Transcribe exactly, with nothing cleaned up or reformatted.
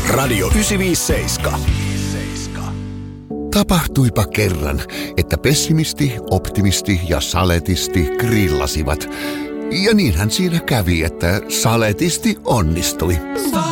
Radio yhdeksänsataaviisikymmentäseitsemän. Tapahtuipa kerran, että pessimisti, optimisti ja saletisti grillasivat. Ja niinhän siinä kävi, että saletisti onnistui.